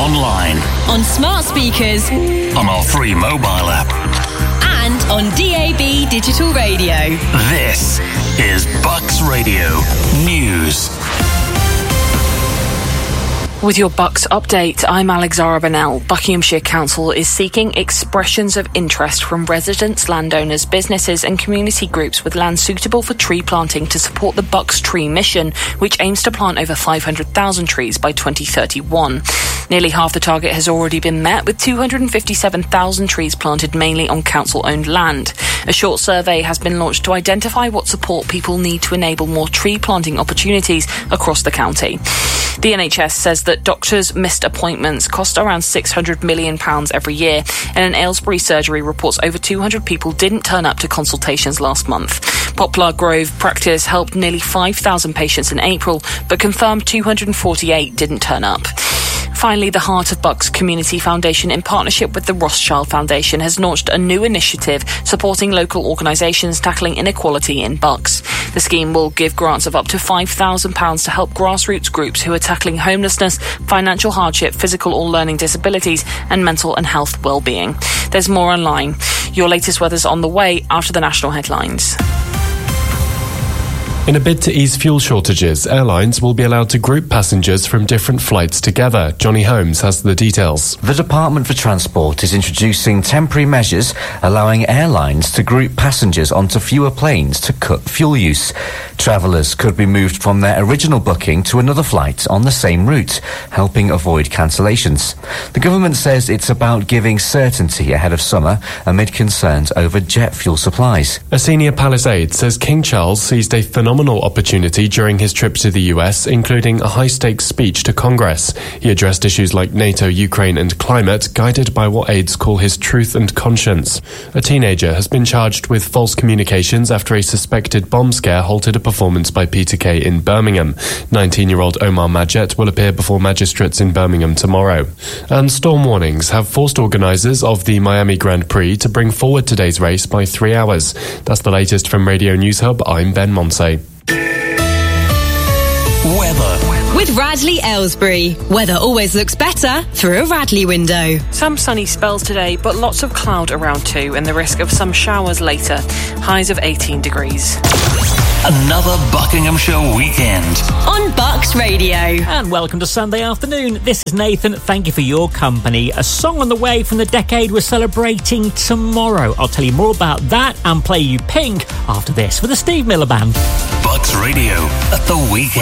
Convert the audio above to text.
online, on smart speakers, on our free mobile app, and on DAB digital radio. This is Bucks Radio News. With your Bucks update, I'm Alexandra Bennell. Buckinghamshire Council is seeking expressions of interest from residents, landowners, businesses and community groups with land suitable for tree planting to support the Bucks Tree Mission, which aims to plant over 500,000 trees by 2031. Nearly half the target has already been met, with 257,000 trees planted mainly on council-owned land. A short survey has been launched to identify what support people need to enable more tree planting opportunities across the county. The NHS says that doctors' missed appointments cost around £600 million every year, and an Aylesbury surgery reports over 200 people didn't turn up to consultations last month. Poplar Grove practice helped nearly 5,000 patients in April, but confirmed 248 didn't turn up. Finally, the Heart of Bucks Community Foundation, in partnership with the Rothschild Foundation, has launched a new initiative supporting local organisations tackling inequality in Bucks. The scheme will give grants of up to £5,000 to help grassroots groups who are tackling homelessness, financial hardship, physical or learning disabilities and mental and health well-being. There's more online. Your latest weather's on the way after the national headlines. In a bid to ease fuel shortages, airlines will be allowed to group passengers from different flights together. Johnny Holmes has the details. The Department for Transport is introducing temporary measures allowing airlines to group passengers onto fewer planes to cut fuel use. Travellers could be moved from their original booking to another flight on the same route, helping avoid cancellations. The government says it's about giving certainty ahead of summer amid concerns over jet fuel supplies. A senior Palisade says King Charles seized a phenomenal opportunity during his trip to the US, including a high-stakes speech to Congress. He addressed issues like NATO, Ukraine and climate, guided by what aides call his truth and conscience. A teenager has been charged with false communications after a suspected bomb scare halted a performance by Peter Kay in Birmingham. 19-year-old Omar Majet will appear before magistrates in Birmingham tomorrow. And storm warnings have forced organisers of the Miami Grand Prix to bring forward today's race by 3 hours. That's the latest from Radio News Hub. I'm Ben Monsey. Weather. With Radley Aylesbury, weather always looks better through a Radley window. Some sunny spells today, but lots of cloud around too, and the risk of some showers later. Highs of 18 degrees. Another Buckinghamshire weekend On Bucks Radio. And welcome to Sunday afternoon. This is Nathan. Thank you for your company. A song on the way from the decade we're celebrating tomorrow. I'll tell you more about that and play you Pink after this with the Steve Miller Band. Bucks Radio at the weekend.